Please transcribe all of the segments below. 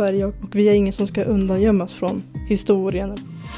Sverige och vi är ingen som ska undangömmas från historien.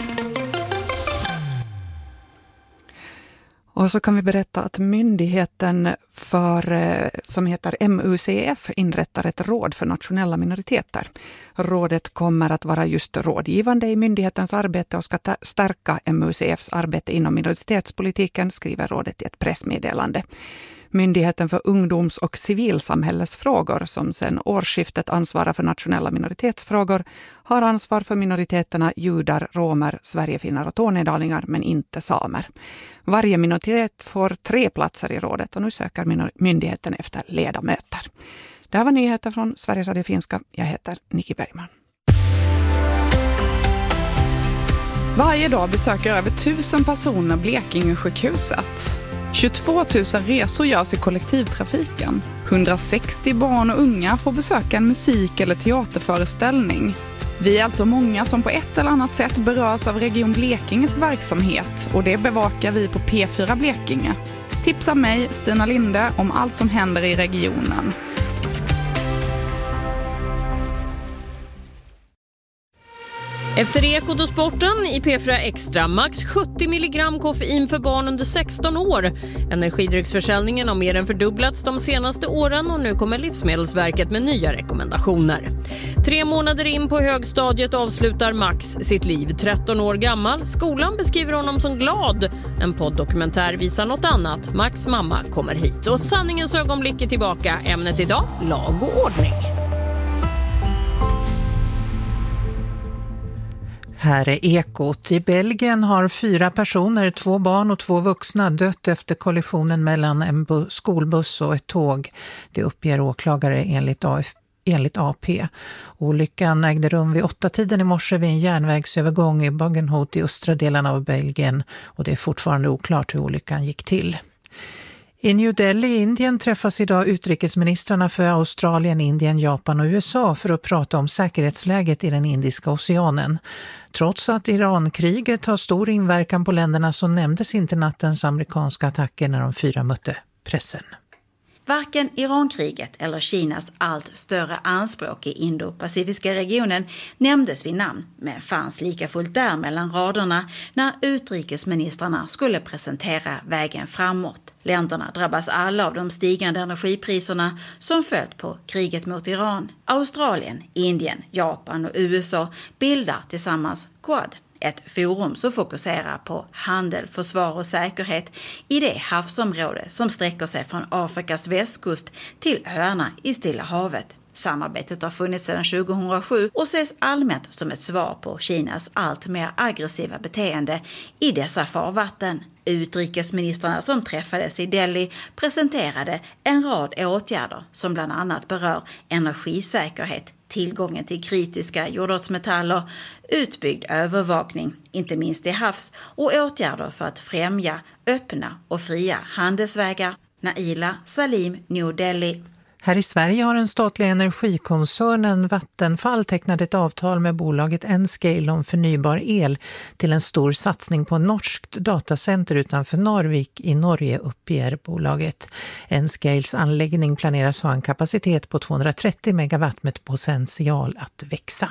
Och så kan vi berätta att myndigheten som heter MUCF inrättar ett råd för nationella minoriteter. Rådet kommer att vara just rådgivande i myndighetens arbete och ska stärka MUCFs arbete inom minoritetspolitiken, skriver rådet i ett pressmeddelande. Myndigheten för ungdoms- och civilsamhällesfrågor som sedan årsskiftet ansvarar för nationella minoritetsfrågor har ansvar för minoriteterna judar, romer, sverigefinnar och tornedalingar men inte samer. Varje minoritet får 3 platser i rådet och nu söker myndigheten efter ledamöter. Det här var nyheter från Sveriges Radio Finska. Jag heter Nikki Bergman. Varje dag besöker över 1000 personer Blekinge-sjukhuset. 22 000 resor görs i kollektivtrafiken. 160 barn och unga får besöka en musik- eller teaterföreställning. Vi är alltså många som på ett eller annat sätt berörs av Region Blekinges verksamhet och det bevakar vi på P4 Blekinge. Tipsa mig, Stina Linde, om allt som händer i regionen. Efter Ekot och sporten i P4 Extra, max 70 milligram koffein för barn under 16 år. Energidrycksförsäljningen har mer än fördubblats de senaste åren och nu kommer Livsmedelsverket med nya rekommendationer. 3 månader in på högstadiet avslutar Max sitt liv, 13 år gammal. Skolan beskriver honom som glad. En podddokumentär visar något annat. Max mamma kommer hit. Och sanningens ögonblick är tillbaka. Ämnet idag, lag och ordning. Här är Ekot. I Belgien har 4 personer, 2 barn och 2 vuxna, dött efter kollisionen mellan en skolbuss och ett tåg. Det uppger åklagare enligt AP. Olyckan ägde rum vid 8-tiden i morse vid en järnvägsövergång i Bagenhout i östra delen av Belgien och det är fortfarande oklart hur olyckan gick till. I New Delhi i Indien träffas idag utrikesministrarna för Australien, Indien, Japan och USA för att prata om säkerhetsläget i den Indiska oceanen. Trots att Irankriget har stor inverkan på länderna så nämndes inte nattens amerikanska attacker när de 4 mötte pressen. Varken Irankriget eller Kinas allt större anspråk i Indo-Pacifiska regionen nämndes vid namn, men fanns lika fullt där mellan raderna när utrikesministrarna skulle presentera vägen framåt. Länderna drabbas alla av de stigande energipriserna som följt på kriget mot Iran. Australien, Indien, Japan och USA bildar tillsammans Quad. Ett forum som fokuserar på handel, försvar och säkerhet i det havsområde som sträcker sig från Afrikas västkust till öarna i Stilla havet. Samarbetet har funnits sedan 2007 och ses allmänt som ett svar på Kinas allt mer aggressiva beteende i dessa farvatten. Utrikesministrarna som träffades i Delhi presenterade en rad åtgärder som bland annat berör energisäkerhet, tillgången till kritiska jordartsmetaller, utbyggd övervakning, inte minst i havs, och åtgärder för att främja öppna och fria handelsvägar. Naila Salim, New Delhi. Här i Sverige har den statliga energikoncernen Vattenfall tecknat ett avtal med bolaget Enscale om förnybar el till en stor satsning på norskt datacenter utanför Narvik i Norge, uppger bolaget. Enscales anläggning planeras ha en kapacitet på 230 megawatt med potential att växa.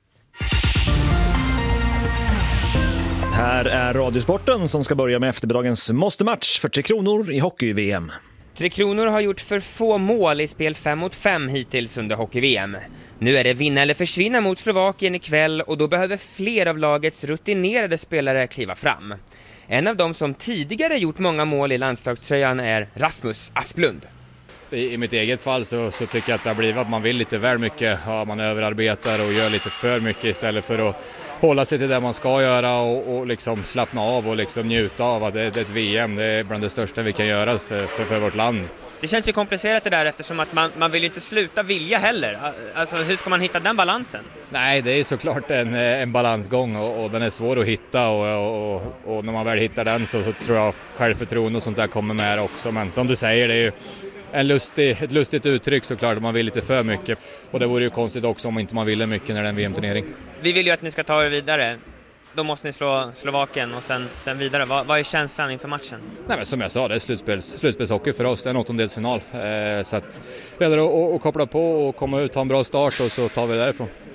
Här är Radiosporten som ska börja med eftermiddagens måste-match för 3 kronor i hockey-VM. 3 kronor har gjort för få mål i spel 5-5 hittills under hockey-VM. Nu är det vinna eller försvinna mot Slovakien ikväll och då behöver fler av lagets rutinerade spelare kliva fram. En av dem som tidigare gjort många mål i landslagströjan är Rasmus Asplund. I mitt eget fall så tycker jag att det har blivit att man vill lite väl mycket. Ja, man överarbetar och gör lite för mycket istället för att hålla sig till det man ska göra och liksom slappna av och liksom njuta av att det är ett VM. Det är bland det största vi kan göra för vårt land. Det känns ju komplicerat det där eftersom att man vill inte sluta vilja heller. Alltså hur ska man hitta den balansen? Nej, det är såklart en balansgång och den är svår att hitta och när man väl hittar den så tror jag självförtroende och sånt där kommer med också. Men som du säger, det är ju ett lustigt uttryck såklart att man vill lite för mycket. Och det vore ju konstigt också om inte man ville mycket när det är en VM-turnering. Vi vill ju att ni ska ta er vidare. Då måste ni slå Slovakien och sen vidare. Vad är känslan inför matchen? Nej, men som jag sa, det är slutspelshockey för oss. Det är en 8-delsfinal. Så att det gäller att koppla på och komma ut, ha en bra start och så tar vi därifrån.